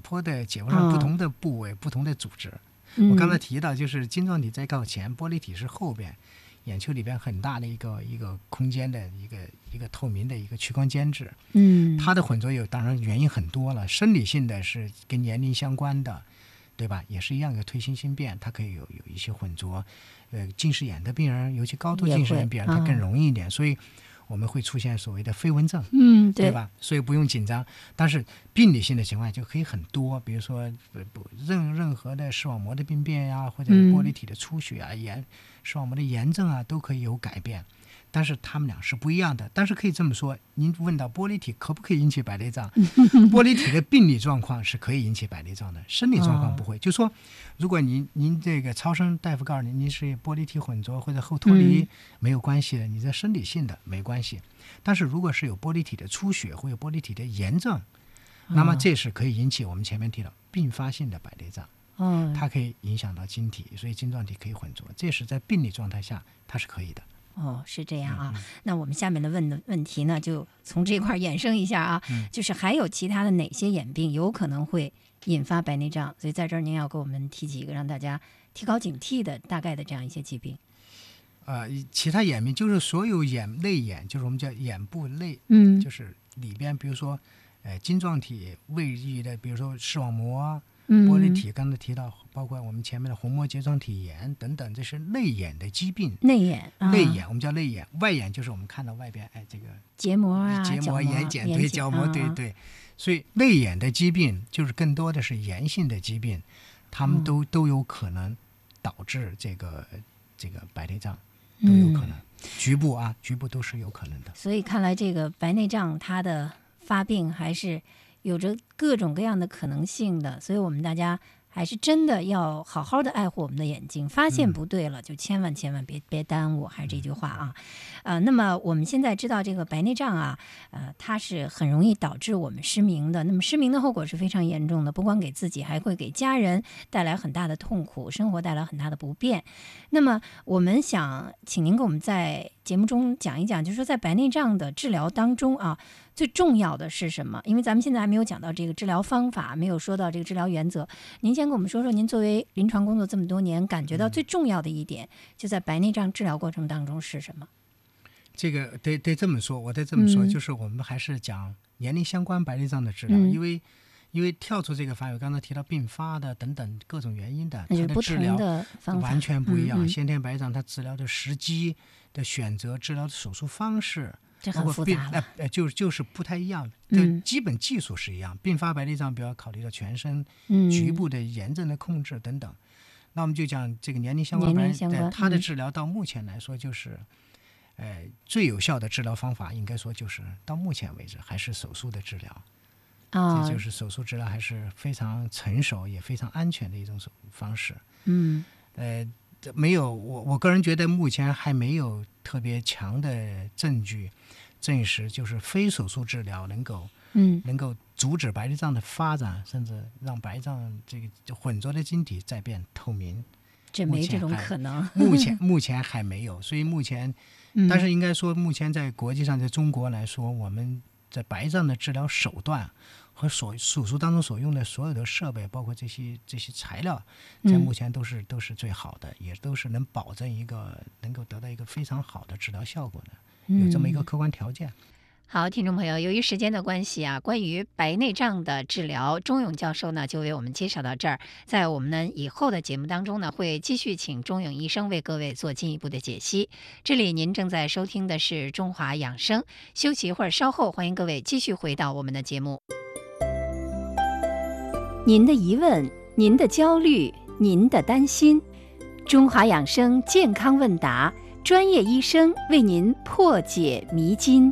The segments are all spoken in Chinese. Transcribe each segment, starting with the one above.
坡的解剖上不同的部位、不同的组织。我刚才提到，就是晶状体在靠前，玻璃体是后边，眼球里边很大的一个空间的一个透明的一个屈光间质。它的混浊当然原因很多了，生理性的是跟年龄相关的，对吧？也是一样的退行性变，它可以有一些混浊。近视眼的病人，尤其高度近视眼病人，它更容易一点，所以我们会出现所谓的飞蚊症，对吧？所以不用紧张。但是病理性的情况就可以很多，比如说任何的视网膜的病变呀，或者玻璃体的出血啊、视网膜的炎症啊，都可以有改变。但是他们俩是不一样的。但是可以这么说，您问到玻璃体可不可以引起白内障？玻璃体的病理状况是可以引起白内障的，生理状况不会。就说如果您这个超声大夫告诉您是玻璃体混浊或者后脱离，没有关系的，你这生理性的没关系。但是如果是有玻璃体的出血或有玻璃体的炎症，那么这是可以引起我们前面提到并发性的白内障。它可以影响到晶体，所以晶状体可以混浊，这是在病理状态下它是可以的。 是这样啊。那我们下面的问题呢，就从这块衍生一下啊，就是还有其他的哪些眼病有可能会引发白内障？所以在这儿您要给我们提几个让大家提高警惕的大概的这样一些疾病。 其他眼病就是所有泪眼，就是我们叫眼部泪，就是里边比如说晶状体位于的，比如说视网膜、玻璃体，刚才提到，包括我们前面的虹膜睫状体炎等等，这是泪眼的疾病。泪眼我们叫泪眼，外眼就是我们看到外边这个结膜啊、 眼睑，对，角膜，对。所以泪眼的疾病就是更多的是炎性的疾病，他们都有可能导致这个白内障，都有可能。局部都是有可能的。 所以看来这个白内障它的发病还是有着各种各样的可能性的，所以我们大家还是真的要好好的爱护我们的眼睛，发现不对了就千万别耽误，还是这句话啊。那么我们现在知道这个白内障啊，它是很容易导致我们失明的。那么失明的后果是非常严重的，不光给自己，还会给家人带来很大的痛苦，生活带来很大的不便。那么我们想请您给我们在节目中讲一讲，就是说在白内障的治疗当中啊，最重要的是什么？因为咱们现在还没有讲到这个治疗方法，没有说到这个治疗原则。您先跟我们说说，您作为临床工作这么多年，感觉到最重要的一点，就在白内障治疗过程当中是什么？ 这个得这么说，就是我们还是讲年龄相关白内障的治疗，因为跳出这个范围，刚才提到并发的等等各种原因的，它的治疗完全不一样。先天白内障它治疗的时机的选择、治疗的手术方式， 这很复杂了， 就是不太一样。基本技术是一样。并发白内障比较考虑到全身局部的炎症的控制等等。那我们就讲这个年龄相关白内障，它的治疗到目前来说就是最有效的治疗方法，应该说就是到目前为止还是手术的治疗。这就是手术治疗还是非常成熟也非常安全的一种方式。没有，我个人觉得目前还没有特别强的证据证实，就是非手术治疗能够阻止白内障的发展，甚至让白内障这个混浊的晶体再变透明。 这没这种可能。 目前还没有，所以目前，但是应该说，目前在国际上，在中国来说，我们在白内障的治疗手段和手术当中所用的所有的设备，包括这些材料，在目前都是最好的，也都是能保证能够得到一个非常好的治疗效果的，有这么一个客观条件。 好，听众朋友，由于时间的关系啊，关于白内障的治疗，钟勇教授呢就为我们介绍到这儿。在我们以后的节目当中呢，会继续请钟勇医生为各位做进一步的解析。这里您正在收听的是中华养生，休息一会儿，稍后欢迎各位继续回到我们的节目。您的疑问，您的焦虑，您的担心，中华养生健康问答，专业医生为您破解迷津。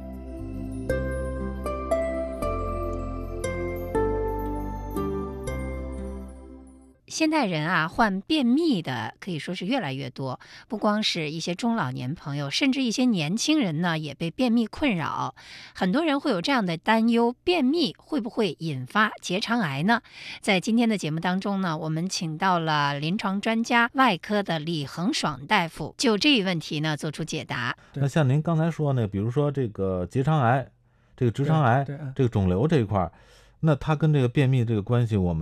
现代人啊，患便秘的可以说是越来越多，不光是一些中老年朋友，甚至一些年轻人呢也被便秘困扰。很多人会有这样的担忧，便秘会不会引发结肠癌呢？在今天的节目当中呢，我们请到了临床专家外科的李恒爽大夫，就这一问题呢做出解答。 那像您刚才说呢，比如说这个结肠癌、这个直肠癌、这个肿瘤这一块，那它跟这个便秘这个关系，我们